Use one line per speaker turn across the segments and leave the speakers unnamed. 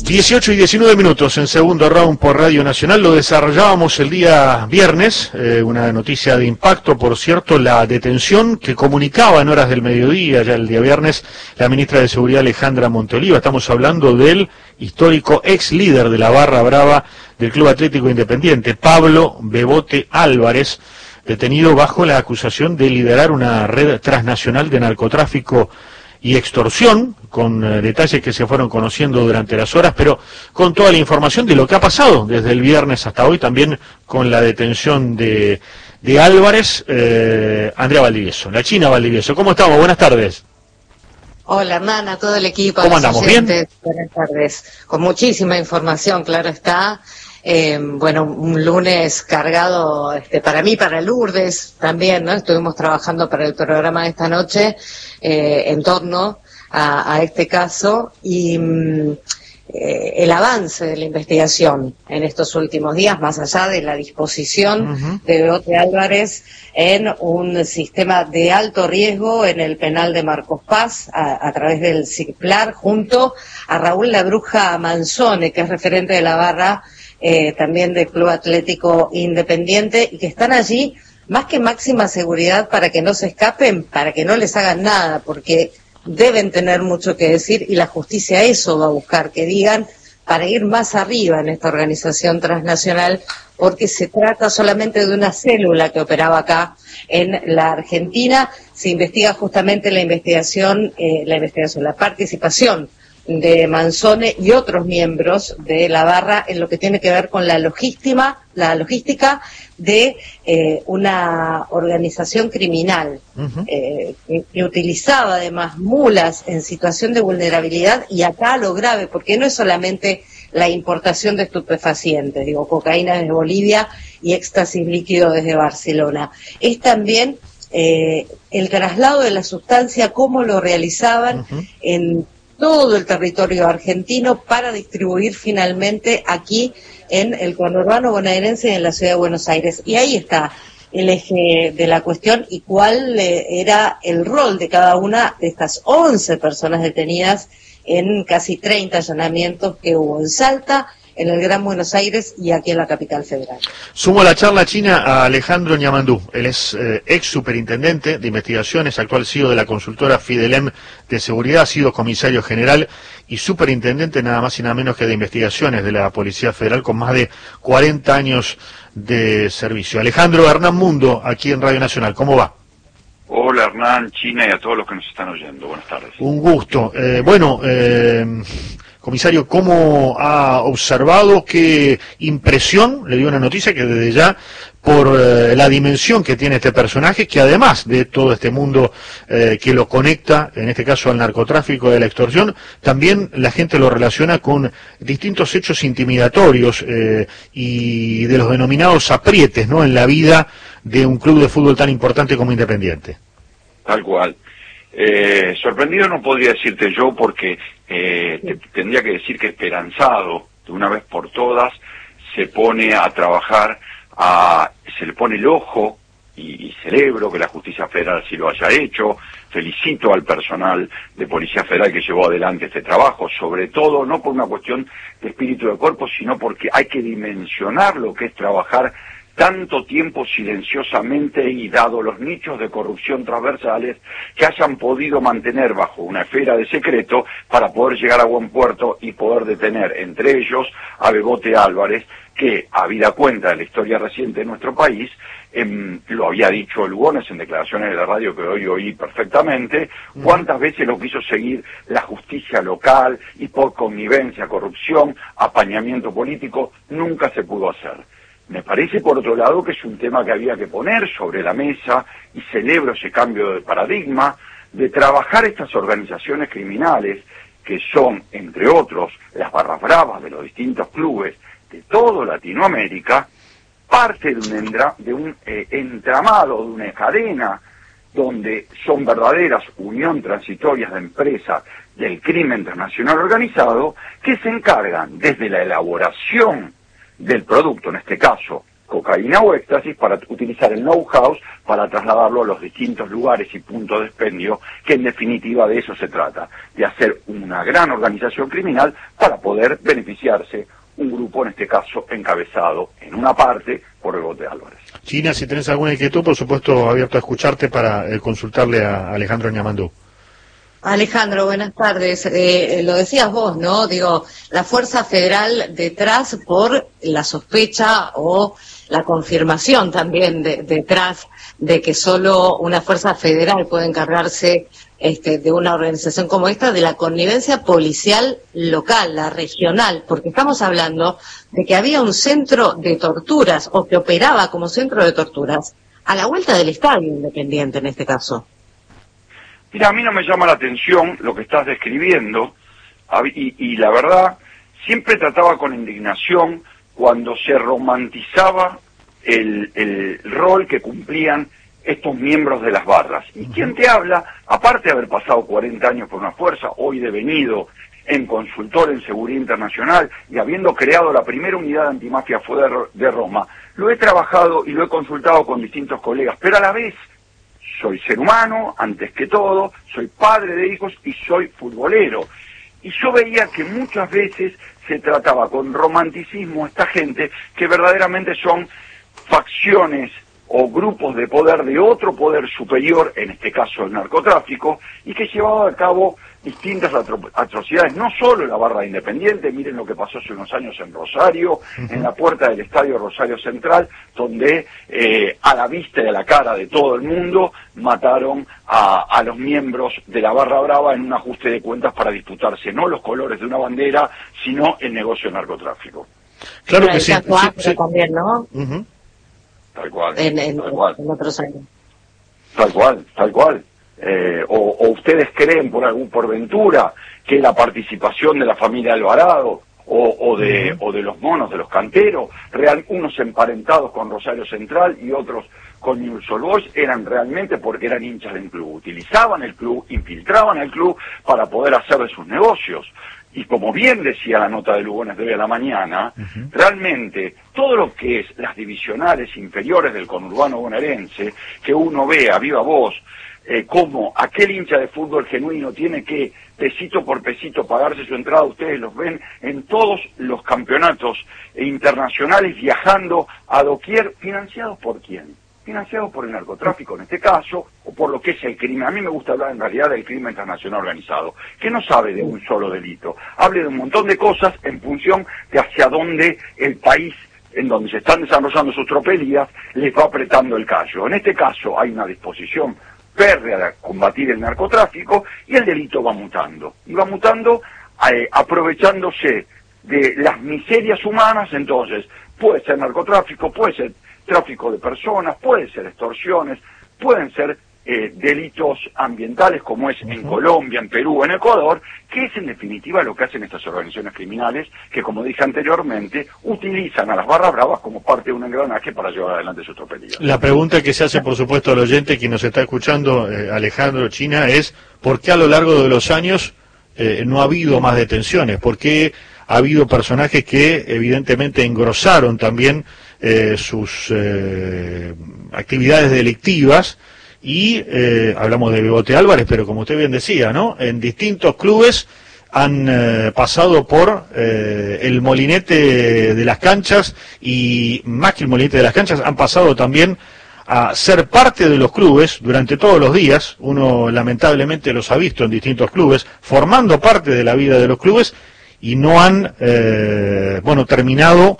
18 y 19 minutos en segundo round por Radio Nacional. Lo desarrollábamos el día viernes, una noticia de impacto, por cierto, la detención que comunicaba en horas del mediodía, ya el día viernes, la ministra de Seguridad Alejandra Monteoliva. Estamos hablando del histórico ex líder de la barra brava del Club Atlético Independiente, Pablo Bebote Álvarez, detenido bajo la acusación de liderar una red transnacional de narcotráfico y extorsión, con detalles que se fueron conociendo durante las horas, pero con toda la información de lo que ha pasado desde el viernes hasta hoy, también con la detención de Álvarez. Andrea Valdivieso, la China Valdivieso. ¿Cómo estamos? Buenas tardes.
Hola, Hernán, a todo el equipo.
¿Cómo andamos? ¿Bien?
Buenas tardes. Con muchísima información, claro está. Bueno, un lunes cargado para mí, para Lourdes también, ¿no? Estuvimos trabajando para el programa de esta noche en torno a este caso y el avance de la investigación en estos últimos días, más allá de la disposición de Bebote Álvarez en un sistema de alto riesgo en el penal de Marcos Paz a través del CIPLAR, junto a Raúl La Bruja Manzone, que es referente de la barra también del Club Atlético Independiente, y que están allí más que máxima seguridad para que no se escapen, para que no les hagan nada, porque deben tener mucho que decir y la justicia eso va a buscar que digan para ir más arriba en esta organización transnacional, porque se trata solamente de una célula que operaba acá en la Argentina. Se investiga justamente la participación de Manzone y otros miembros de la barra en lo que tiene que ver con la logística de una organización criminal que utilizaba además mulas en situación de vulnerabilidad, y acá lo grave, porque no es solamente la importación de estupefacientes, cocaína desde Bolivia y éxtasis líquido desde Barcelona, es también el traslado de la sustancia, cómo lo realizaban en todo el territorio argentino para distribuir finalmente aquí en el conurbano bonaerense y en la ciudad de Buenos Aires. Y ahí está el eje de la cuestión y cuál era el rol de cada una de estas 11 personas detenidas en casi 30 allanamientos que hubo en Salta, en el Gran Buenos Aires y aquí en la capital federal.
Sumo a la charla china a Alejandro Ñamandú. Él es ex superintendente de investigaciones, actual CEO de la consultora Fidelem de seguridad, ha sido comisario general y superintendente nada más y nada menos que de investigaciones de la Policía Federal, con más de 40 años de servicio. Alejandro, Hernán Mundo, aquí en Radio Nacional, ¿cómo va?
Hola Hernán, China y a todos los que nos están oyendo. Buenas tardes.
Un gusto. Comisario, ¿cómo ha observado, qué impresión le dio una noticia que desde ya, por la dimensión que tiene este personaje, que además de todo este mundo que lo conecta, en este caso al narcotráfico y a la extorsión, también la gente lo relaciona con distintos hechos intimidatorios y de los denominados aprietes, ¿no?, en la vida de un club de fútbol tan importante como Independiente?
Tal cual. Sorprendido no podría decirte yo, porque tendría que decir que esperanzado, de una vez por todas, se pone a trabajar, se le pone el ojo, y celebro que la Justicia Federal sí lo haya hecho. Felicito al personal de Policía Federal que llevó adelante este trabajo, sobre todo no por una cuestión de espíritu de cuerpo, sino porque hay que dimensionar lo que es trabajar tanto tiempo silenciosamente y dado los nichos de corrupción transversales que hayan podido mantener bajo una esfera de secreto para poder llegar a buen puerto y poder detener, entre ellos, a Bebote Álvarez, que, habida cuenta de la historia reciente de nuestro país, lo había dicho Lugones en declaraciones de la radio que hoy oí perfectamente, cuántas veces lo quiso seguir la justicia local y por connivencia, corrupción, apañamiento político, nunca se pudo hacer. Me parece, por otro lado, que es un tema que había que poner sobre la mesa, y celebro ese cambio de paradigma, de trabajar estas organizaciones criminales, que son, entre otros, las barras bravas de los distintos clubes de toda Latinoamérica, parte de un entramado, de una cadena, donde son verdaderas unión transitorias de empresas del crimen transnacional organizado, que se encargan desde la elaboración del producto, en este caso cocaína o éxtasis, para utilizar el know-how para trasladarlo a los distintos lugares y puntos de expendio, que en definitiva de eso se trata, de hacer una gran organización criminal para poder beneficiarse un grupo, en este caso encabezado en una parte por el Bebote Álvarez.
China, si tenés alguna inquietud, por supuesto, abierto a escucharte para consultarle a Alejandro Ñamandú.
Alejandro, buenas tardes. Lo decías vos, ¿no? Digo, la Fuerza Federal detrás por la sospecha o la confirmación también detrás de que solo una Fuerza Federal puede encargarse de una organización como esta, de la connivencia policial local, la regional, porque estamos hablando de que había un centro de torturas, o que operaba como centro de torturas, a la vuelta del Estadio Independiente en este caso.
Mira, a mí no me llama la atención lo que estás describiendo, y la verdad, siempre trataba con indignación cuando se romantizaba el rol que cumplían estos miembros de las barras. Y quien te habla, aparte de haber pasado 40 años por una fuerza, hoy devenido en consultor en seguridad internacional y habiendo creado la primera unidad antimafia de Roma, lo he trabajado y lo he consultado con distintos colegas, pero a la vez soy ser humano, antes que todo, soy padre de hijos y soy futbolero. Y yo veía que muchas veces se trataba con romanticismo a esta gente que verdaderamente son facciones o grupos de poder de otro poder superior, en este caso el narcotráfico, y que llevaba a cabo distintas atrocidades, no solo en la barra Independiente. Miren lo que pasó hace unos años en Rosario, en la puerta del estadio Rosario Central, donde a la vista y a la cara de todo el mundo mataron a los miembros de la barra brava en un ajuste de cuentas para disputarse no los colores de una bandera, sino el negocio del narcotráfico.
Claro que sí.
Sí. También, ¿no?
Tal cual,
en
tal
otros años.
Tal cual. O ustedes creen por ventura que la participación de la familia Alvarado o de los monos, de los canteros, unos emparentados con Rosario Central y otros con Newell's Old Boys, eran realmente porque eran hinchas del club, utilizaban el club, infiltraban el club para poder hacer de sus negocios. Y como bien decía la nota de Lugones de hoy a la mañana, realmente todo lo que es las divisionales inferiores del conurbano bonaerense, que uno ve a viva voz, como aquel hincha de fútbol genuino tiene que, pesito por pesito, pagarse su entrada, ustedes los ven en todos los campeonatos internacionales viajando a doquier, ¿financiados por quién? Financiados por el narcotráfico en este caso, o por lo que es el crimen. A mí me gusta hablar en realidad del crimen internacional organizado, que no sabe de un solo delito, hable de un montón de cosas en función de hacia dónde el país en donde se están desarrollando sus tropelías les va apretando el callo. En este caso hay una disposición férrea de combatir el narcotráfico y el delito va mutando. Y va mutando aprovechándose de las miserias humanas. Entonces puede ser narcotráfico, puede ser tráfico de personas, pueden ser extorsiones, pueden ser delitos ambientales como es en Colombia, en Perú, en Ecuador, que es en definitiva lo que hacen estas organizaciones criminales que, como dije anteriormente, utilizan a las barras bravas como parte de un engranaje para llevar adelante su tropelía.
La pregunta que se hace, por supuesto, al oyente que nos está escuchando, Alejandro, China, es ¿por qué a lo largo de los años no ha habido más detenciones? ¿Por qué ha habido personajes que evidentemente engrosaron también sus actividades delictivas? Y hablamos de Bebote Álvarez, pero como usted bien decía, ¿no? En distintos clubes han pasado por el molinete de las canchas, y más que el molinete de las canchas, han pasado también a ser parte de los clubes durante todos los días. Uno lamentablemente los ha visto en distintos clubes, formando parte de la vida de los clubes, y no han terminado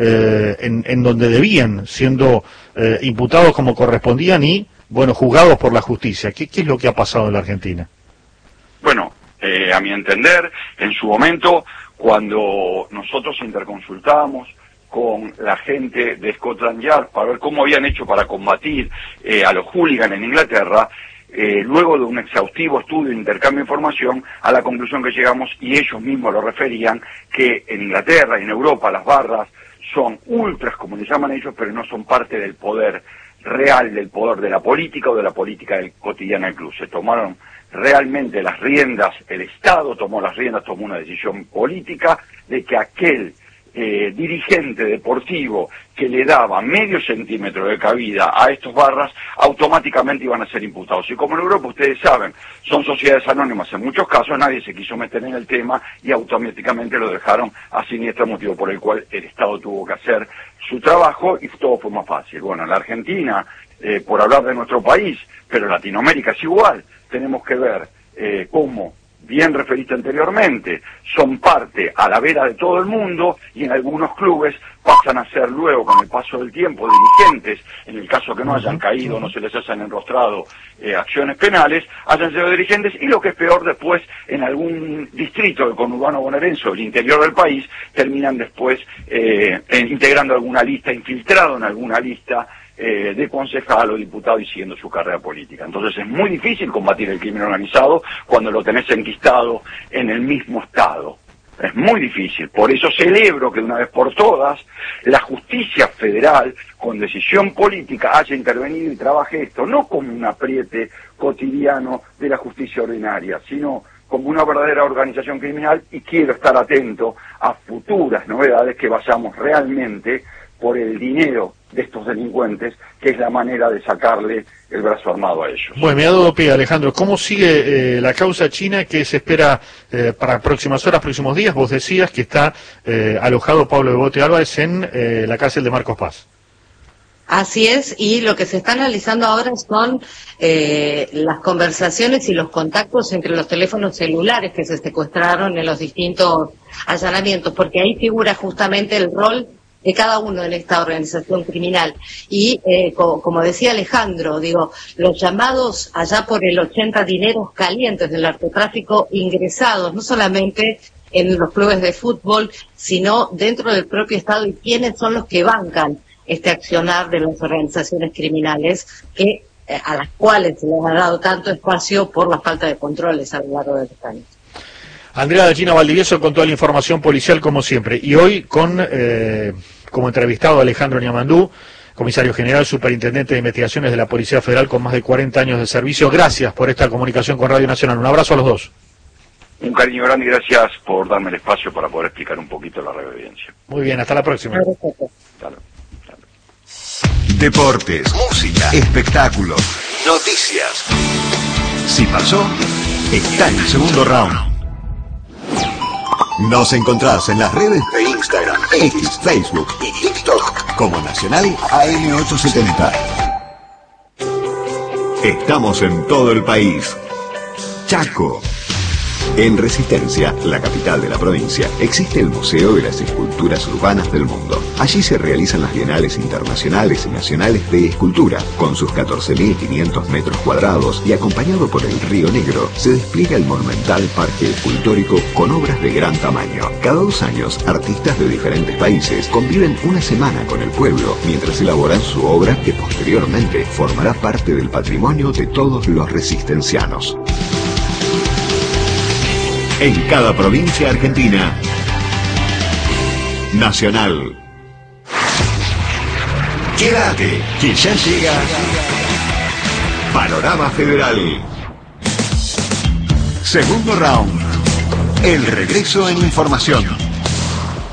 en donde debían, siendo imputados como correspondían y juzgados por la justicia. ¿Qué es lo que ha pasado en la Argentina?
Bueno, a mi entender, en su momento, cuando nosotros interconsultábamos con la gente de Scotland Yard para ver cómo habían hecho para combatir a los hooligans en Inglaterra, luego de un exhaustivo estudio e intercambio de información, a la conclusión que llegamos, y ellos mismos lo referían, que en Inglaterra y en Europa las barras son ultras, como le llaman ellos, pero no son parte del poder real, del poder de la política o de la política cotidiana del club. Se tomaron realmente las riendas, el Estado tomó las riendas, tomó una decisión política de que aquel dirigente deportivo que le daba medio centímetro de cabida a estos barras, automáticamente iban a ser imputados. Y como en Europa, ustedes saben, son sociedades anónimas en muchos casos, nadie se quiso meter en el tema y automáticamente lo dejaron a siniestro, motivo por el cual el Estado tuvo que hacer su trabajo y todo fue más fácil. Bueno, en la Argentina, por hablar de nuestro país, pero en Latinoamérica es igual, tenemos que ver cómo, bien referiste anteriormente, son parte a la vera de todo el mundo y en algunos clubes pasan a ser luego, con el paso del tiempo, dirigentes, en el caso que no hayan caído, no se les hayan enrostrado acciones penales, hayan sido dirigentes y lo que es peor después, en algún distrito del conurbano bonaerense o el interior del país, terminan después integrando alguna lista, infiltrado en alguna lista de concejal o diputado y siguiendo su carrera política. Entonces es muy difícil combatir el crimen organizado cuando lo tenés enquistado en el mismo Estado. Es muy difícil. Por eso celebro que de una vez por todas la justicia federal, con decisión política, haya intervenido y trabaje esto, no como un apriete cotidiano de la justicia ordinaria, sino como una verdadera organización criminal, y quiero estar atento a futuras novedades que vayamos realmente por el dinero de estos delincuentes, que es la manera de sacarle el brazo armado a ellos.
Bueno, me ha dado pie, Alejandro. ¿Cómo sigue la causa china que se espera para próximas horas, próximos días? Vos decías que está alojado Pablo Bebote Álvarez en la cárcel de Marcos Paz.
Así es, y lo que se está analizando ahora son las conversaciones y los contactos entre los teléfonos celulares que se secuestraron en los distintos allanamientos, porque ahí figura justamente el rol de cada uno en esta organización criminal. Y como decía Alejandro, digo, los llamados allá por el 80 dineros calientes del narcotráfico ingresados, no solamente en los clubes de fútbol, sino dentro del propio Estado, y quiénes son los que bancan este accionar de las organizaciones criminales que a las cuales se les ha dado tanto espacio por la falta de controles a lo largo de los años.
Andrea Dallina Valdivieso con toda la información policial como siempre. Y hoy con como entrevistado a Alejandro Niamandú, comisario general, superintendente de investigaciones de la Policía Federal con más de 40 años de servicio. Gracias por esta comunicación con Radio Nacional. Un abrazo a los dos.
Un cariño grande y gracias por darme el espacio para poder explicar un poquito la radioaudiencia.
Muy bien, hasta la próxima.
Dale.
Deportes, música, espectáculos, noticias. Si pasó, está en el segundo round. Nos encontrás en las redes de Instagram, X, Facebook y TikTok como Nacional AM870. Estamos en todo el país. Chaco. En Resistencia, la capital de la provincia, existe el Museo de las Esculturas Urbanas del Mundo. Allí se realizan las bienales internacionales y nacionales de escultura. Con sus 14.500 metros cuadrados y acompañado por el Río Negro, se despliega el monumental parque escultórico con obras de gran tamaño. Cada 2 años, artistas de diferentes países conviven una semana con el pueblo mientras elaboran su obra que posteriormente formará parte del patrimonio de todos los resistencianos. En cada provincia argentina. Nacional. Quédate, que ya llega Panorama Federal. Segundo round. El regreso en información.